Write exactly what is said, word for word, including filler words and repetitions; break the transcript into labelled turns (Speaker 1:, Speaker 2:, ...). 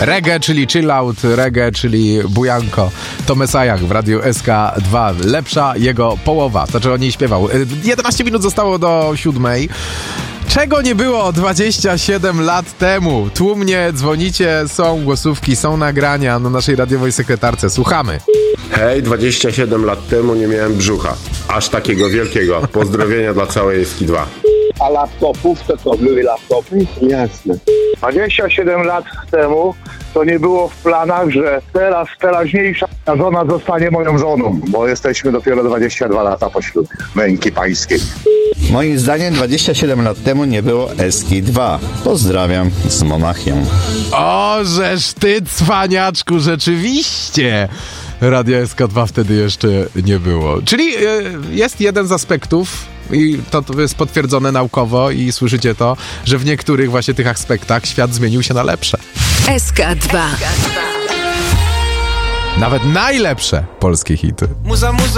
Speaker 1: Reggae, czyli chill out, reggae, czyli bujanko. To Messiah w Radiu S K dwa. Lepsza jego połowa. Znaczy on nie śpiewał. jedenaście minut zostało do siódmej. Czego nie było dwadzieścia siedem lat temu? Tłumnie dzwonicie, są głosówki, są nagrania na naszej radiowej sekretarce. Słuchamy.
Speaker 2: Hej, dwadzieścia siedem lat temu nie miałem brzucha. Aż takiego wielkiego. Pozdrowienia dla całej S K dwa.
Speaker 3: A laptopów, to co, były laptopy? Jasne. dwadzieścia siedem lat temu to nie było w planach, że teraz teraźniejsza żona zostanie moją żoną, bo jesteśmy dopiero dwadzieścia dwa lata po ślubie męki pańskiej.
Speaker 4: Moim zdaniem dwadzieścia siedem lat temu nie było S K dwa. Pozdrawiam z Monachium.
Speaker 1: O, żeż ty, cwaniaczku, rzeczywiście! Radia S K dwa wtedy jeszcze nie było. Czyli yy, jest jeden z aspektów, i to, to jest potwierdzone naukowo i słyszycie to, że w niektórych właśnie tych aspektach świat zmienił się na lepsze.
Speaker 5: S K dwa.
Speaker 1: Nawet najlepsze polskie hity.
Speaker 6: Muza, muza.